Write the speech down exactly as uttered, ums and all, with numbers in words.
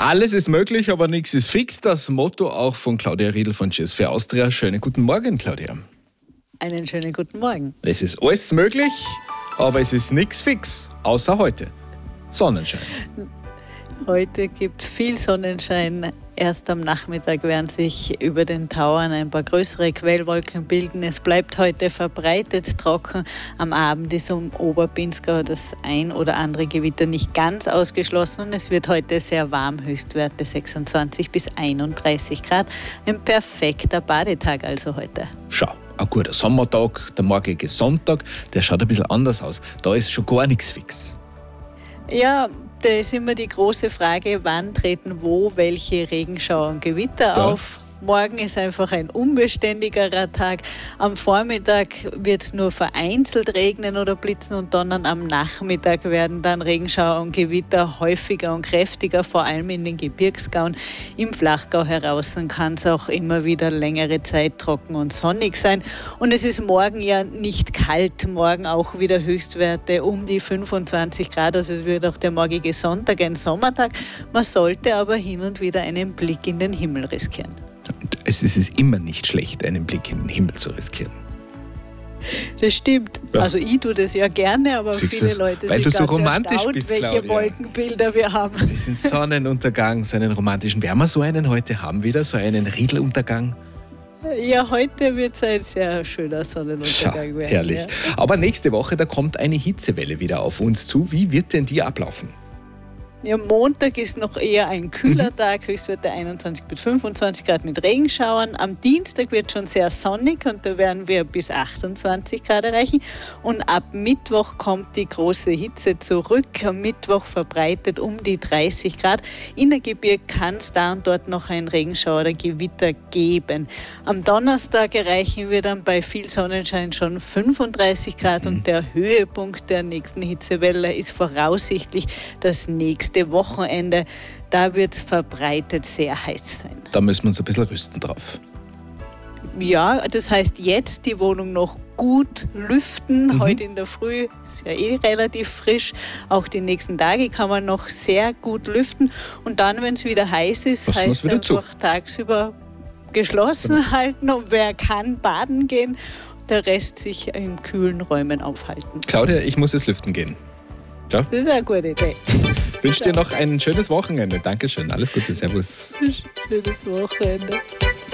Alles ist möglich, aber nichts ist fix. Das Motto auch von Claudia Riedl von Cheers für Austria. Schönen guten Morgen, Claudia. Einen schönen guten Morgen. Es ist alles möglich, aber es ist nichts fix, außer heute. Sonnenschein. Heute gibt es viel Sonnenschein. Erst am Nachmittag werden sich über den Tauern ein paar größere Quellwolken bilden. Es bleibt heute verbreitet trocken. Am Abend ist um Oberpinzgau das ein oder andere Gewitter nicht ganz ausgeschlossen. Und es wird heute sehr warm, Höchstwerte sechsundzwanzig bis einunddreißig Grad. Ein perfekter Badetag also heute. Schau, ein guter Sommertag, der morgige Sonntag, der schaut ein bisschen anders aus. Da ist schon gar nichts fix. Ja, da ist immer die große Frage, wann treten wo welche Regenschauer und Gewitter Ja. auf. Morgen ist einfach ein unbeständigerer Tag. Am Vormittag wird es nur vereinzelt regnen oder blitzen und donnern. Am Nachmittag werden dann Regenschauer und Gewitter häufiger und kräftiger, vor allem in den Gebirgsgauen. Im Flachgau heraus kann es auch immer wieder längere Zeit trocken und sonnig sein. Und es ist morgen ja nicht kalt. Morgen auch wieder Höchstwerte um die fünfundzwanzig Grad. Also es wird auch der morgige Sonntag ein Sommertag. Man sollte aber hin und wieder einen Blick in den Himmel riskieren. Es ist immer nicht schlecht, einen Blick in den Himmel zu riskieren. Das stimmt. Ja. Also ich tue das ja gerne, aber Siehst viele du's? Leute Weil sind du so ganz romantisch erstaunt, bist, welche Claudia. Wolkenbilder wir haben. Diesen Sonnenuntergang, so einen romantischen. Werden wir so einen heute haben wieder, so einen Riedeluntergang? Ja, heute wird es ein sehr schöner Schau, Sonnenuntergang werden. herrlich. Ja. Aber nächste Woche, da kommt eine Hitzewelle wieder auf uns zu. Wie wird denn die ablaufen? Ja, Montag ist noch eher ein kühler Mhm. Tag, Höchstwerte einundzwanzig bis fünfundzwanzig Grad mit Regenschauern. Am Dienstag wird schon sehr sonnig und da werden wir bis achtundzwanzig Grad erreichen. Und ab Mittwoch kommt die große Hitze zurück. Am Mittwoch verbreitet um die dreißig Grad. In der Gebirg kann es da und dort noch ein Regenschauer oder Gewitter geben. Am Donnerstag erreichen wir dann bei viel Sonnenschein schon fünfunddreißig Grad Mhm. und der Höhepunkt der nächsten Hitzewelle ist voraussichtlich das nächste Wochenende. Da wird es verbreitet sehr heiß sein. Da müssen wir uns ein bisschen rüsten drauf. Ja, das heißt jetzt die Wohnung noch gut lüften. Mhm. Heute in der Früh ist ja eh relativ frisch. Auch die nächsten Tage kann man noch sehr gut lüften. Und dann, wenn es wieder heiß ist, Lassen wir's heißt wieder einfach zu. tagsüber geschlossen halten. Und wer kann baden gehen, der Rest sich in kühlen Räumen aufhalten. Claudia, ich muss jetzt lüften gehen. Ciao. Das ist eine gute Idee. Ich wünsche dir noch ein schönes Wochenende. Dankeschön. Alles Gute. Servus. Schönes Wochenende.